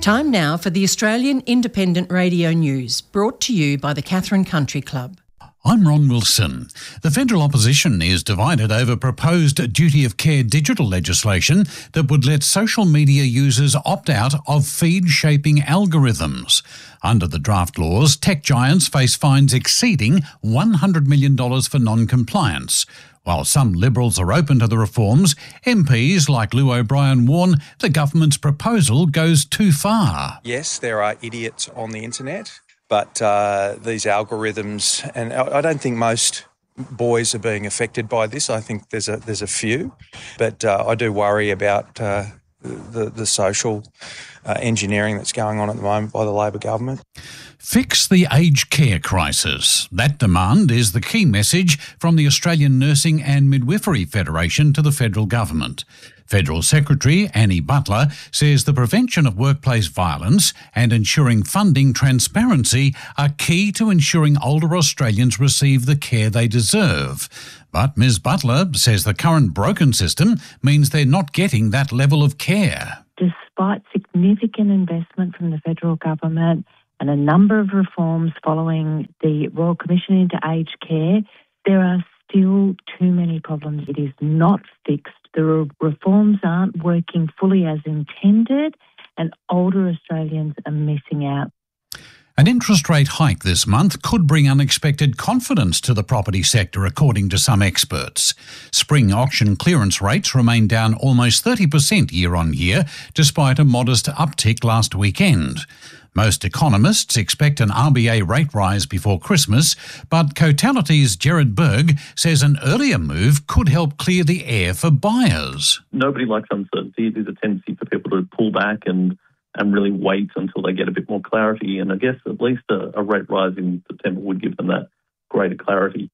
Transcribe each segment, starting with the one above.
Time now for the Australian Independent Radio News, brought to you by the Katherine Country Club. I'm Ron Wilson. The federal opposition is divided over proposed duty of care digital legislation that would let social media users opt out of feed-shaping algorithms. Under the draft laws, tech giants face fines exceeding $100 million for non-compliance. While some Liberals are open to the reforms, MPs like Lou O'Brien warn the government's proposal goes too far. Yes, there are idiots on the internet, but these algorithms, and I don't think most boys are being affected by this. I think there's a few, but I do worry about the social engineering that's going on at the moment by the Labor government. Fix the aged care crisis. That demand is the key message from the Australian Nursing and Midwifery Federation to the federal government. Federal Secretary Annie Butler says the prevention of workplace violence and ensuring funding transparency are key to ensuring older Australians receive the care they deserve. But Ms Butler says the current broken system means they're not getting that level of care. Despite significant investment from the federal government and a number of reforms following the Royal Commission into Aged Care, there are still too many problems. It is not fixed. The reforms aren't working fully as intended, and older Australians are missing out. An interest rate hike this month could bring unexpected confidence to the property sector, according to some experts. Spring auction clearance rates remain down almost 30% year on year, despite a modest uptick last weekend. Most economists expect an RBA rate rise before Christmas, but Cotality's Gerard Berg says an earlier move could help clear the air for buyers. Nobody likes uncertainty. There's a tendency for people to pull back and really wait until they get a bit more clarity. And I guess at least a rate rise in September would give them that greater clarity.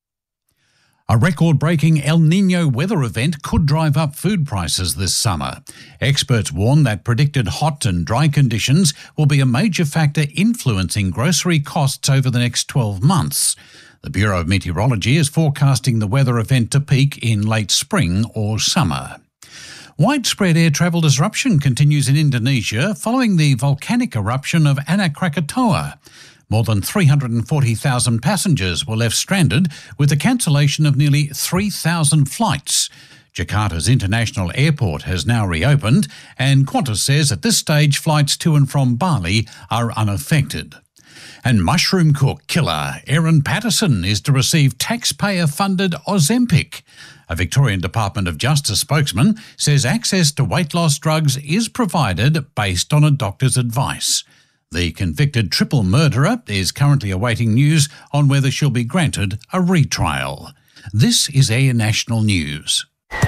A record-breaking El Niño weather event could drive up food prices this summer. Experts warn that predicted hot and dry conditions will be a major factor influencing grocery costs over the next 12 months. The Bureau of Meteorology is forecasting the weather event to peak in late spring or summer. Widespread air travel disruption continues in Indonesia following the volcanic eruption of Anak Krakatoa. More than 340,000 passengers were left stranded with the cancellation of nearly 3,000 flights. Jakarta's international airport has now reopened, and Qantas says at this stage flights to and from Bali are unaffected. And mushroom cook killer Erin Patterson is to receive taxpayer-funded Ozempic. A Victorian Department of Justice spokesman says access to weight loss drugs is provided based on a doctor's advice. The convicted triple murderer is currently awaiting news on whether she'll be granted a retrial. This is Air National News.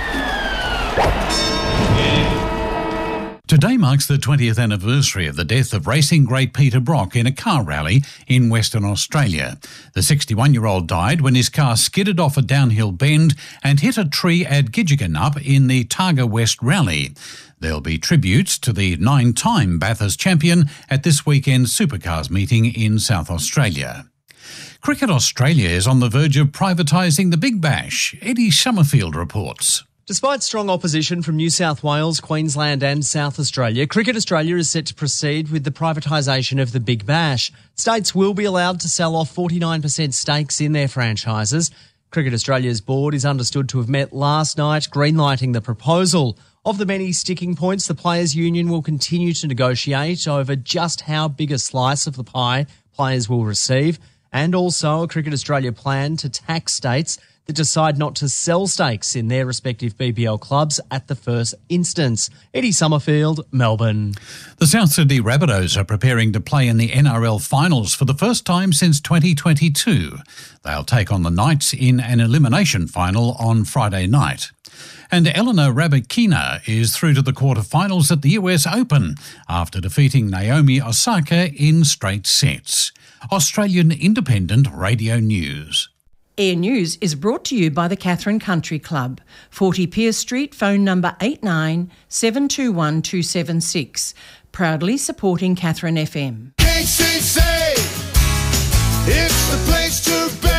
Today marks the 20th anniversary of the death of racing great Peter Brock in a car rally in Western Australia. The 61-year-old died when his car skidded off a downhill bend and hit a tree at Gidgegannup in the Targa West Rally. There'll be tributes to the 9-time Bathurst champion at this weekend's Supercars meeting in South Australia. Cricket Australia is on the verge of privatising the Big Bash. Eddie Summerfield reports. Despite strong opposition from New South Wales, Queensland and South Australia, Cricket Australia is set to proceed with the privatisation of the Big Bash. States will be allowed to sell off 49% stakes in their franchises. Cricket Australia's board is understood to have met last night, greenlighting the proposal. Of the many sticking points, the Players' Union will continue to negotiate over just how big a slice of the pie players will receive, and also a Cricket Australia plan to tax states that decide not to sell stakes in their respective BBL clubs at the first instance. Eddie Summerfield, Melbourne. The South Sydney Rabbitohs are preparing to play in the NRL finals for the first time since 2022. They'll take on the Knights in an elimination final on Friday night. And Eleanor Rybakina is through to the quarterfinals at the US Open after defeating Naomi Osaka in straight sets. Australian Independent Radio News. Air News is brought to you by the Katherine Country Club, 40 Pierce Street, phone number 89 721 276. Proudly supporting Katherine FM. KCC, it's the place to be.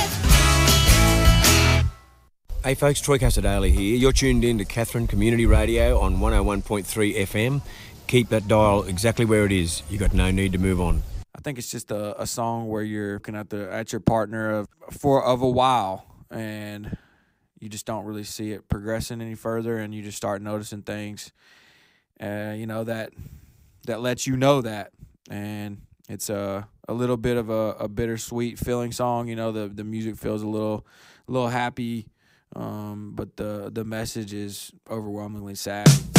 Hey folks, Troy Casadale here. You're tuned in to Katherine Community Radio on 101.3 FM. keep that dial exactly where it is. You got no need to move on. I think it's just a song where you're looking at your partner of a while, and you just don't really see it progressing any further, and you just start noticing things, that lets you know that. And it's a little bit of a bittersweet feeling song. The music feels a little happy, but the message is overwhelmingly sad.